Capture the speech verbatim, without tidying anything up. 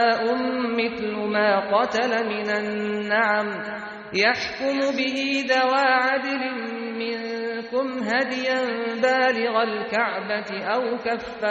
مثل ما قتل من النعم يحكم به ذوى عدل منكم هديا بالغ الكعبة أو كفارة